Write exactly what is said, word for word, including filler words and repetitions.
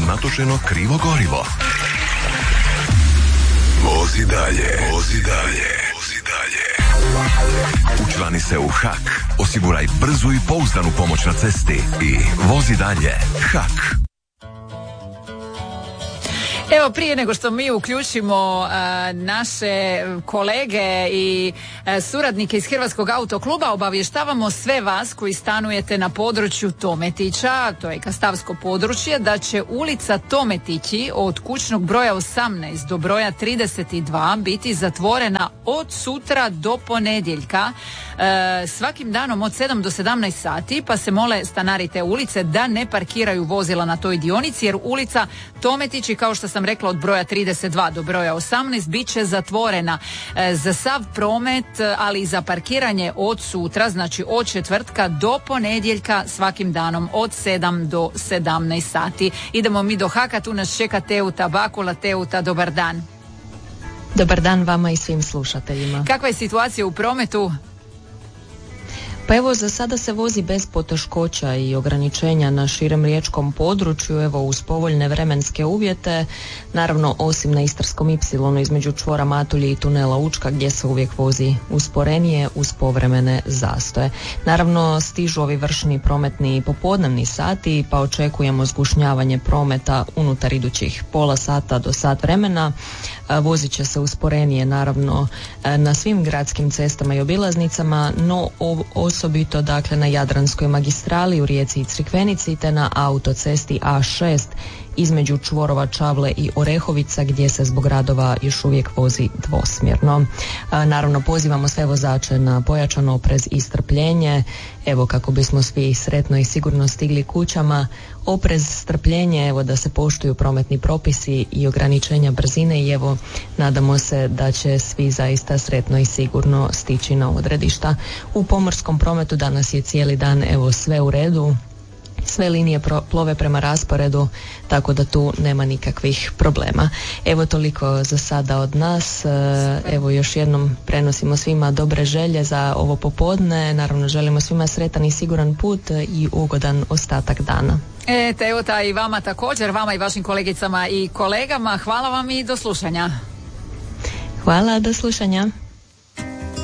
natočeno krivo gorivo. Vozi dalje, vozi dalje, vozi dalje. Učlani se u H A K, osiguraj brzu i pouzdanu pomoć na cesti i vozi dalje. H A K. Evo, prije nego što mi uključimo uh, naše kolege i uh, suradnike iz Hrvatskog autokluba, obavještavamo sve vas koji stanujete na području Tometića, to je kastavsko područje, da će ulica Tometići od kućnog broja osamnaest do broja trideset dva biti zatvorena od sutra do ponedjeljka, uh, svakim danom od sedam do sedamnaest sati, pa se mole stanari te ulice da ne parkiraju vozila na toj dionici, jer ulica Tometići, kao što sam rekla, od broja trideset dva do broja osamnaest bit će zatvorena e, za sav promet, ali i za parkiranje od sutra, znači od četvrtka do ponedjeljka, svakim danom od sedam do sedamnaest sati. Idemo mi do Haka, tu nas čeka Teuta Bakula. Teuta, dobar dan. Dobar dan vama i svim slušateljima. Kakva je situacija u prometu? Pa evo, za sada se vozi bez poteškoća i ograničenja na širem riječkom području, evo uz povoljne vremenske uvjete, naravno osim na Istarskom ipsilonu između čvora Matulji i tunela Učka gdje se uvijek vozi usporenije uz povremene zastoje. Naravno stižu ovi vršni prometni popodnevni sati, pa očekujemo zgušnjavanje prometa unutar idućih pola sata do sat vremena. Vozit će se usporenije naravno na svim gradskim cestama i obilaznicama, no osobito dakle na Jadranskoj magistrali u Rijeci i Crikvenici te na autocesti A šest između čvorova Čavle i Orehovica gdje se zbog radova još uvijek vozi dvosmjerno. Naravno pozivamo sve vozače na pojačan oprez i strpljenje, evo kako bismo svi sretno i sigurno stigli kućama. Oprez, strpljenje, evo da se poštuju prometni propisi i ograničenja brzine i evo nadamo se da će svi zaista sretno i sigurno stići na odredišta. U pomorskom prometu danas je cijeli dan evo sve u redu. Sve linije pro, plove prema rasporedu, tako da tu nema nikakvih problema. Evo toliko za sada od nas. Evo još jednom prenosimo svima dobre želje za ovo popodne. Naravno želimo svima sretan i siguran put i ugodan ostatak dana. E, Teuta, i vama također, vama i vašim kolegicama i kolegama. Hvala vam i do slušanja. Hvala, do slušanja.